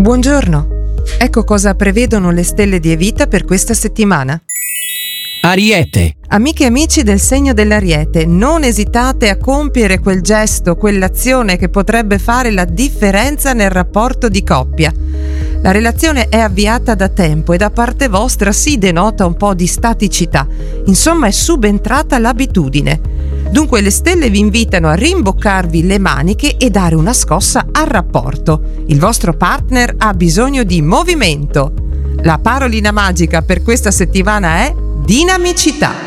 Buongiorno, ecco cosa prevedono le stelle di Evita per questa settimana. Ariete. Amiche e amici del segno dell'Ariete, non esitate a compiere quel gesto, quell'azione che potrebbe fare la differenza nel rapporto di coppia. La relazione è avviata da tempo e da parte vostra si denota un po' di staticità, insomma è subentrata l'abitudine. Dunque le stelle vi invitano a rimboccarvi le maniche e dare una scossa al rapporto. Il vostro partner ha bisogno di movimento. La parolina magica per questa settimana è dinamicità.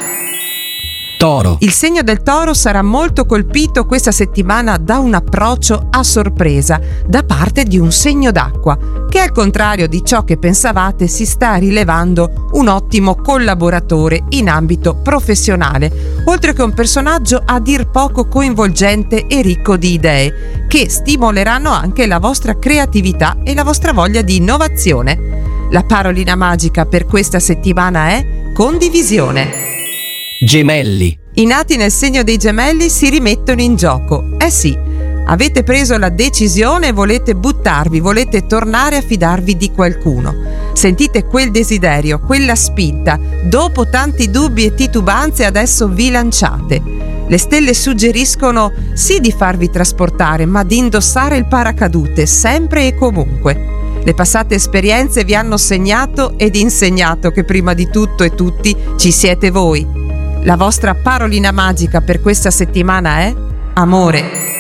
Toro. Il segno del Toro sarà molto colpito questa settimana da un approccio a sorpresa da parte di un segno d'acqua, che al contrario di ciò che pensavate si sta rilevando un ottimo collaboratore in ambito professionale, oltre che un personaggio a dir poco coinvolgente e ricco di idee, che stimoleranno anche la vostra creatività e la vostra voglia di innovazione. La parolina magica per questa settimana è condivisione. Gemelli. I nati nel segno dei Gemelli si rimettono in gioco. Sì, avete preso la decisione e volete buttarvi, volete tornare a fidarvi di qualcuno. Sentite quel desiderio, quella spinta. Dopo tanti dubbi e titubanze adesso vi lanciate. Le stelle suggeriscono sì di farvi trasportare, ma di indossare il paracadute sempre e comunque. Le passate esperienze vi hanno segnato ed insegnato che prima di tutto e tutti ci siete voi. La vostra parolina magica per questa settimana è amore.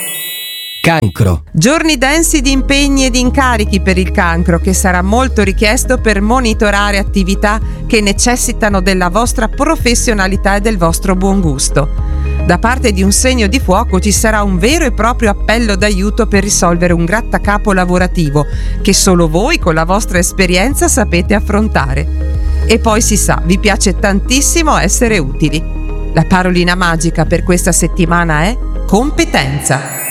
Cancro. Giorni densi di impegni e di incarichi per il Cancro, che sarà molto richiesto per monitorare attività che necessitano della vostra professionalità e del vostro buon gusto. Da parte di un segno di fuoco ci sarà un vero e proprio appello d'aiuto per risolvere un grattacapo lavorativo che solo voi con la vostra esperienza sapete affrontare. E poi si sa, vi piace tantissimo essere utili. La parolina magica per questa settimana è competenza.